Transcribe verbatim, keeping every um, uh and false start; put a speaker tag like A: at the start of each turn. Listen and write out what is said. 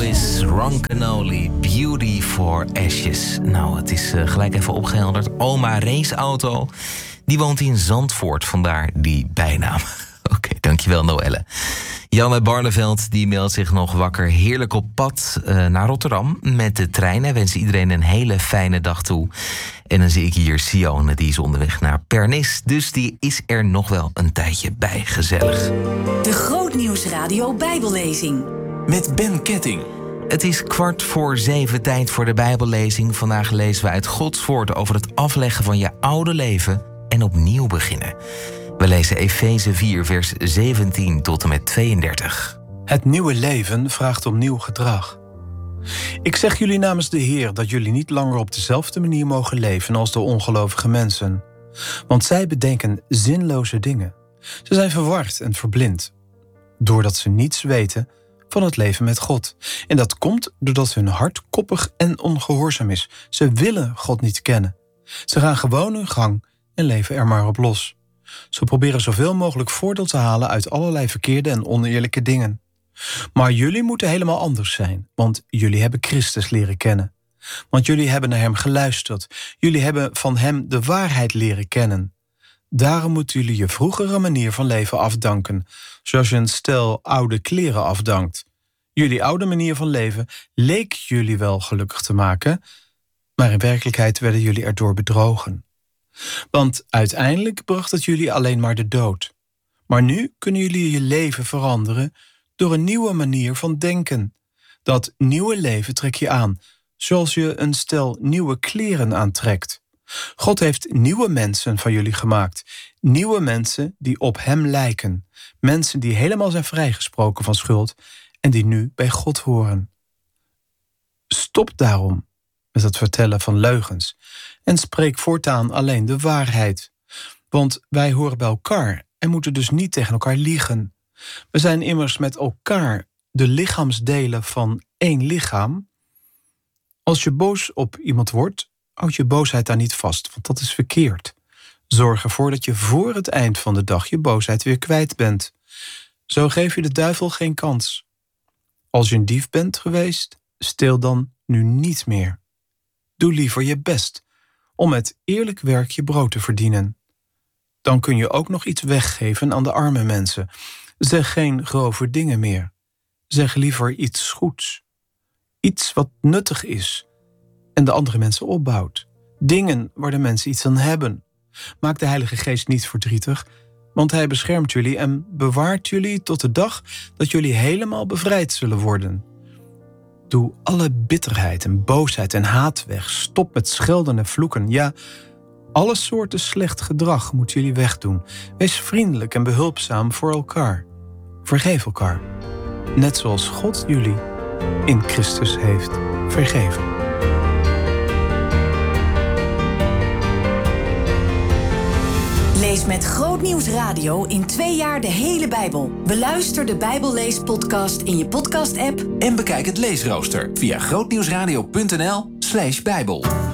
A: Lewis, Ron Canoli, Beauty for Ashes. Nou, het is uh, gelijk even opgehelderd. Oma Raceauto, die woont in Zandvoort, vandaar die bijnaam. Oké, okay, dankjewel Noelle. Jan uit Barneveld die meldt zich nog wakker. Heerlijk op pad uh, naar Rotterdam met de trein. Hij wens iedereen een hele fijne dag toe. En dan zie ik hier Sione, die is onderweg naar Pernis. Dus die is er nog wel een tijdje bij. Gezellig.
B: De Grootnieuwsradio Bijbellezing.
C: Met Ben Ketting.
A: Het is kwart voor zeven, tijd voor de Bijbellezing. Vandaag lezen we uit Gods woord over het afleggen van je oude leven en opnieuw beginnen. We lezen Efeze vier, vers zeventien tot en met tweeëndertig.
D: Het nieuwe leven vraagt om nieuw gedrag. Ik zeg jullie namens de Heer dat jullie niet langer op dezelfde manier mogen leven als de ongelovige mensen. Want zij bedenken zinloze dingen. Ze zijn verward en verblind, doordat ze niets weten van het leven met God. En dat komt doordat hun hart koppig en ongehoorzaam is. Ze willen God niet kennen. Ze gaan gewoon hun gang en leven er maar op los. Ze proberen zoveel mogelijk voordeel te halen uit allerlei verkeerde en oneerlijke dingen. Maar jullie moeten helemaal anders zijn, want jullie hebben Christus leren kennen. Want jullie hebben naar hem geluisterd. Jullie hebben van hem de waarheid leren kennen. Daarom moeten jullie je vroegere manier van leven afdanken, zoals je een stel oude kleren afdankt. Jullie oude manier van leven leek jullie wel gelukkig te maken, maar in werkelijkheid werden jullie erdoor bedrogen. Want uiteindelijk bracht het jullie alleen maar de dood. Maar nu kunnen jullie je leven veranderen door een nieuwe manier van denken. Dat nieuwe leven trek je aan, zoals je een stel nieuwe kleren aantrekt. God heeft nieuwe mensen van jullie gemaakt. Nieuwe mensen die op hem lijken. Mensen die helemaal zijn vrijgesproken van schuld en die nu bij God horen. Stop daarom met het vertellen van leugens en spreek voortaan alleen de waarheid. Want wij horen bij elkaar en moeten dus niet tegen elkaar liegen. We zijn immers met elkaar de lichaamsdelen van één lichaam. Als je boos op iemand wordt, houd je boosheid daar niet vast, want dat is verkeerd. Zorg ervoor dat je voor het eind van de dag je boosheid weer kwijt bent. Zo geef je de duivel geen kans. Als je een dief bent geweest, steel dan nu niet meer. Doe liever je best om met eerlijk werk je brood te verdienen. Dan kun je ook nog iets weggeven aan de arme mensen. Zeg geen grove dingen meer. Zeg liever iets goeds. Iets wat nuttig is en de andere mensen opbouwt. Dingen waar de mensen iets aan hebben. Maak de Heilige Geest niet verdrietig, want hij beschermt jullie en bewaart jullie tot de dag dat jullie helemaal bevrijd zullen worden. Doe alle bitterheid en boosheid en haat weg. Stop met schelden en vloeken. Ja, alle soorten slecht gedrag moeten jullie wegdoen. Wees vriendelijk en behulpzaam voor elkaar. Vergeef elkaar. Net zoals God jullie in Christus heeft vergeven.
B: Lees met Grootnieuws Radio in twee jaar de hele Bijbel. Beluister de Bijbelleespodcast in je podcast-app
C: En bekijk het leesrooster via grootnieuwsradio punt n l slash bijbel.